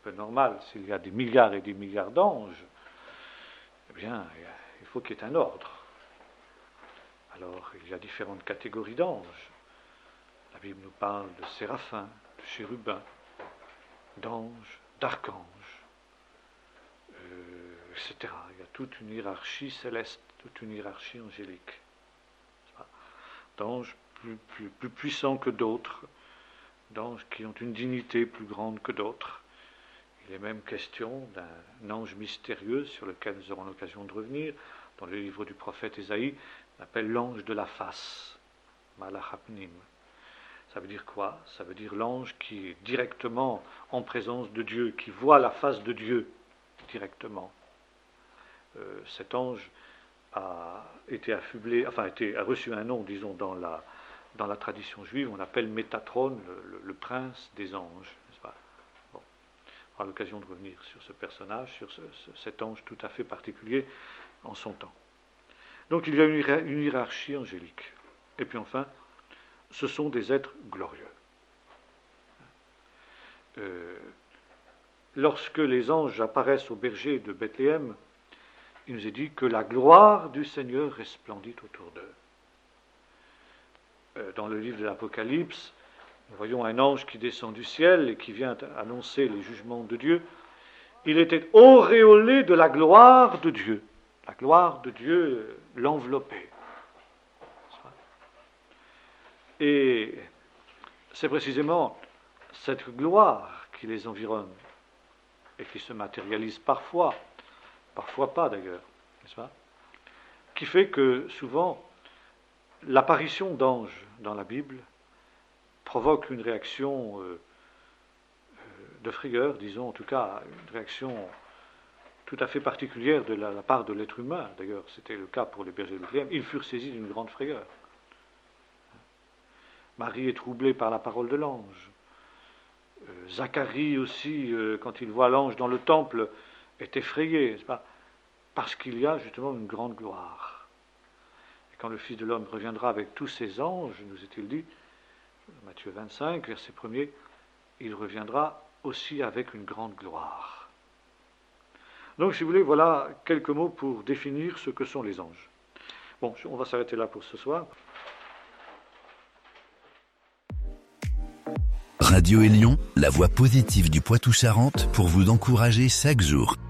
peu normal, s'il y a des milliards et des milliards d'anges, eh bien, il faut qu'il y ait un ordre. Alors, il y a différentes catégories d'anges. La Bible nous parle de séraphins, de chérubins, d'anges, d'archanges, etc. Il y a toute une hiérarchie céleste, toute une hiérarchie angélique. D'anges plus puissants que d'autres, d'anges qui ont une dignité plus grande que d'autres. Il est même question d'un ange mystérieux sur lequel nous aurons l'occasion de revenir. Dans le livre du prophète Ésaïe, on appelle l'ange de la face, Malachapnim. Ça veut dire quoi? Ça veut dire l'ange qui est directement en présence de Dieu, qui voit la face de Dieu directement. Cet ange a été affublé, a reçu un nom, disons, dans la tradition juive, on l'appelle Métatron, le prince des anges, n'est-ce pas? Bon. On aura l'occasion de revenir sur ce personnage, sur cet ange tout à fait particulier en son temps. Donc il y a une hiérarchie angélique. Et puis enfin, ce sont des êtres glorieux. Lorsque les anges apparaissent au berger de Bethléem, il nous est dit que la gloire du Seigneur resplendit autour d'eux. Dans le livre de l'Apocalypse, nous voyons un ange qui descend du ciel et qui vient annoncer les jugements de Dieu. Il était auréolé de la gloire de Dieu. La gloire de Dieu l'enveloppait. Et c'est précisément cette gloire qui les environne et qui se matérialise parfois pas d'ailleurs, n'est-ce pas, qui fait que souvent l'apparition d'anges dans la Bible provoque une réaction de frayeur, disons, en tout cas une réaction tout à fait particulière de la part de l'être humain. D'ailleurs, c'était le cas pour les bergers de Bethléem. Ils furent saisis d'une grande frayeur. Marie est troublée par la parole de l'ange. Zacharie aussi, quand il voit l'ange dans le temple, est effrayé, n'est-ce pas? Parce qu'il y a justement une grande gloire. Et quand le Fils de l'homme reviendra avec tous ses anges, nous est-il dit, Matthieu 25, verset 1er, il reviendra aussi avec une grande gloire. Donc, si vous voulez, voilà quelques mots pour définir ce que sont les anges. Bon, on va s'arrêter là pour ce soir. Radio Élion, la voix positive du Poitou-Charentes pour vous encourager chaque jour.